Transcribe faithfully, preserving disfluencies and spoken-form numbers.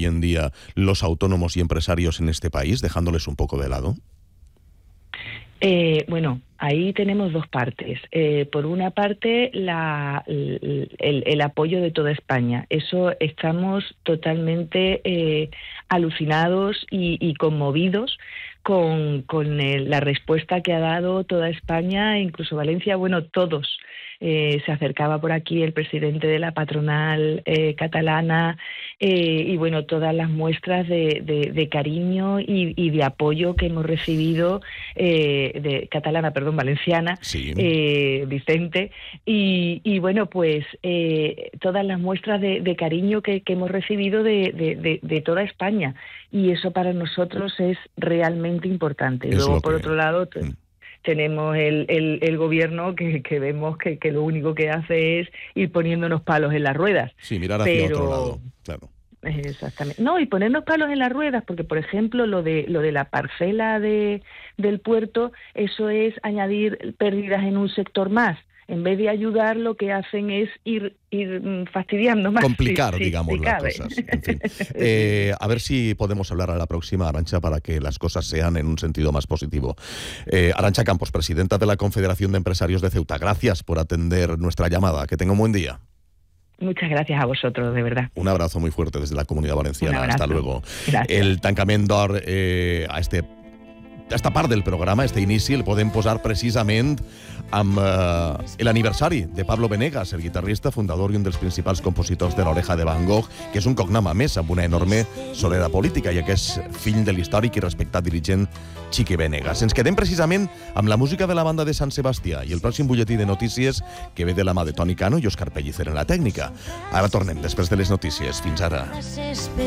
hoy en día los autónomos y empresarios en este país, dejándoles un poco de lado? Eh, bueno, ahí tenemos dos partes. Eh, por una parte, la, el, el, el apoyo de toda España. Eso estamos totalmente eh, alucinados y, y conmovidos con, con el, la respuesta que ha dado toda España, incluso Valencia, bueno, todos. Eh, se acercaba por aquí el presidente de la patronal eh, catalana eh, y bueno, todas las muestras de, de, de cariño y, y de apoyo que hemos recibido eh, de catalana, perdón, valenciana, sí. eh, Vicente, y, y bueno, pues eh, todas las muestras de, de cariño que, que hemos recibido de, de, de, de toda España, y eso para nosotros es realmente importante. Es Luego, lo por que... otro lado, t- Mm. tenemos el, el, el gobierno que, que vemos que, que lo único que hace es ir poniéndonos palos en las ruedas. Sí, mirar hacia Pero... otro lado, claro. Exactamente. No, y ponernos palos en las ruedas, porque por ejemplo lo de lo de la parcela de del puerto, eso es añadir pérdidas en un sector más. En vez de ayudar, lo que hacen es ir, ir fastidiando más. Complicar, si, digamos, si las cabe. cosas. En fin. Eh, a ver si podemos hablar a la próxima, Arantxa, para que las cosas sean en un sentido más positivo. Eh, Arantxa Campos, presidenta de la Confederación de Empresarios de Ceuta, gracias por atender nuestra llamada. Que tenga un buen día. Muchas gracias a vosotros, de verdad. Un abrazo muy fuerte desde la Comunitat Valenciana. Hasta luego. Gràcies. El tancament d'or eh, a este esta part del programa, este inici, el podem posar precisament amb eh, l'aniversari de Pablo Benegas, el guitarrista, fundador i un dels principals compositors de l'Oreja de Van Gogh, que és un cognom a més amb una enorme solera política, ja que és fill de l'històric i respectat dirigent Chiqui Benegas. Ens quedem precisament amb la música de la banda de Sant Sebastià i el pròxim butlletí de notícies que ve de la mà de Toni Cano i Òscar Pellicer en la tècnica. Ara tornem després de les notícies. Fins ara.